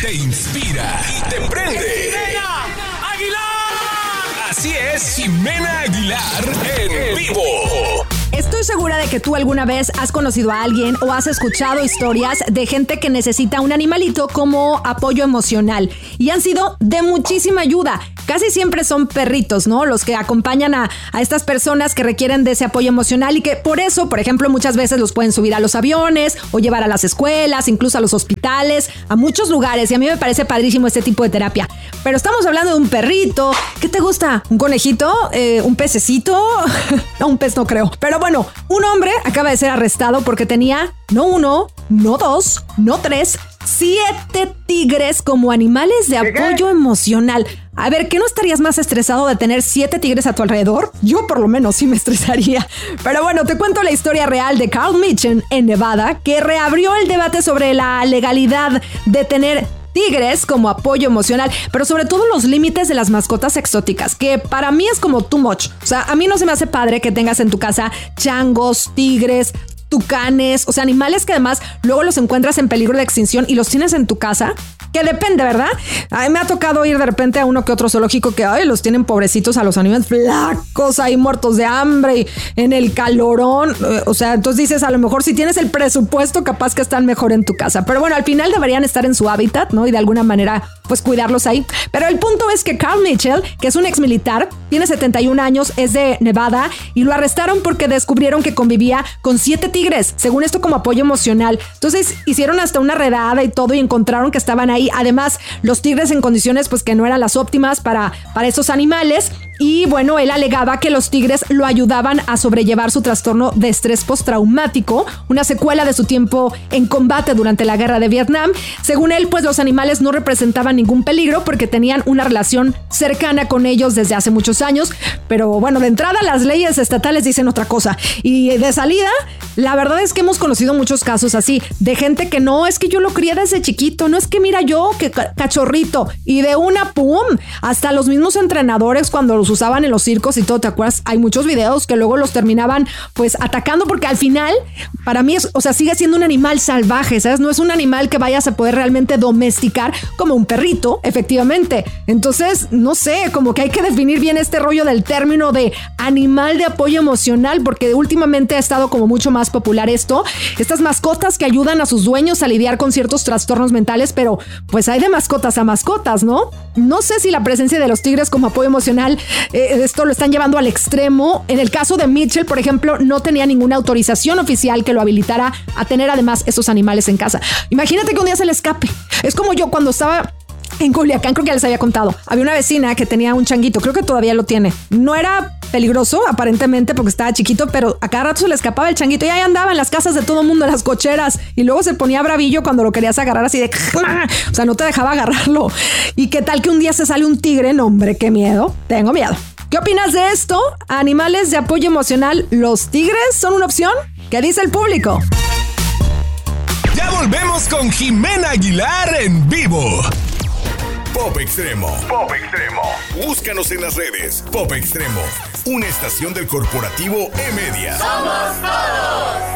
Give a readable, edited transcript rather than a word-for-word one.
te inspira y te prende. ¡Jimena Aguilar! Así es, Jimena Aguilar en vivo. Estoy segura de que tú alguna vez has conocido a alguien o has escuchado historias de gente que necesita un animalito como apoyo emocional y han sido de muchísima ayuda. Casi siempre son perritos, ¿no? Los que acompañan a estas personas que requieren de ese apoyo emocional y que por eso, por ejemplo, muchas veces los pueden subir a los aviones o llevar a las escuelas, incluso a los hospitales, a muchos lugares. Y a mí me parece padrísimo este tipo de terapia. Pero estamos hablando de un perrito. ¿Qué te gusta? ¿Un conejito? ¿Un pececito? No, un pez no creo. Pero bueno, un hombre acaba de ser arrestado porque tenía no 1, no 2, no 3, 7 tigres como animales de apoyo emocional. A ver, ¿qué no estarías más estresado de tener 7 tigres a tu alrededor? Yo por lo menos sí me estresaría. Pero bueno, te cuento la historia real de Carl Mitchell en Nevada, que reabrió el debate sobre la legalidad de tener tigres como apoyo emocional, pero sobre todo los límites de las mascotas exóticas, que para mí es como too much. O sea, a mí no se me hace padre que tengas en tu casa changos, tigres, tucanes, o sea, animales que además luego los encuentras en peligro de extinción y los tienes en tu casa, que depende, ¿verdad? A mí me ha tocado ir de repente a uno que otro zoológico que los tienen pobrecitos a los animales flacos, ahí muertos de hambre y en el calorón, o sea, entonces dices, a lo mejor si tienes el presupuesto capaz que están mejor en tu casa, pero bueno, al final deberían estar en su hábitat, ¿no? Y de alguna manera pues cuidarlos ahí. Pero el punto es que Carl Mitchell, que es un ex militar, tiene 71 años, es de Nevada y lo arrestaron porque descubrieron que convivía con 7 tigres, según esto como apoyo emocional. Entonces hicieron hasta una redada y todo y encontraron que estaban ahí. Además, los tigres en condiciones pues que no eran las óptimas para esos animales. Y bueno, él alegaba que los tigres lo ayudaban a sobrellevar su trastorno de estrés postraumático, una secuela de su tiempo en combate durante la guerra de Vietnam. Según él, pues los animales no representaban ningún peligro porque tenían una relación cercana con ellos desde hace muchos años. Pero bueno, de entrada las leyes estatales dicen otra cosa. Y de salida, la verdad es que hemos conocido muchos casos así, de gente que no, es que yo lo crié desde chiquito, no es que mira yo, que cachorrito. Y de una, ¡pum! Hasta los mismos entrenadores cuando los usaban en los circos y todo, ¿te acuerdas? Hay muchos videos que luego los terminaban pues atacando porque al final, para mí, o sea, sigue siendo un animal salvaje, ¿sabes? No es un animal que vayas a poder realmente domesticar como un perrito, efectivamente. Entonces, no sé, como que hay que definir bien este rollo del término de animal de apoyo emocional, porque últimamente ha estado como mucho más popular estas mascotas que ayudan a sus dueños a lidiar con ciertos trastornos mentales, pero pues hay de mascotas a mascotas, ¿no? No sé si la presencia de los tigres como apoyo emocional esto lo están llevando al extremo. En el caso de Mitchell, por ejemplo, no tenía ninguna autorización oficial que lo habilitara a tener además esos animales en casa. Imagínate que un día se le escape. Es como yo cuando estaba en Culiacán, creo que ya les había contado. Había una vecina que tenía un changuito, creo que todavía lo tiene. No era peligroso, aparentemente, porque estaba chiquito, pero a cada rato se le escapaba el changuito y ahí andaba en las casas de todo el mundo, en las cocheras, y luego se ponía bravillo cuando lo querías agarrar así de... O sea, no te dejaba agarrarlo. ¿Y qué tal que un día se sale un tigre? No, hombre, qué miedo. Tengo miedo. ¿Qué opinas de esto? ¿Animales de apoyo emocional, los tigres son una opción? ¿Qué dice el público? Ya volvemos con Jimena Aguilar en vivo. Pop Extremo. Pop Extremo. Búscanos en las redes. Pop Extremo, una estación del corporativo E-Media. ¡Somos todos!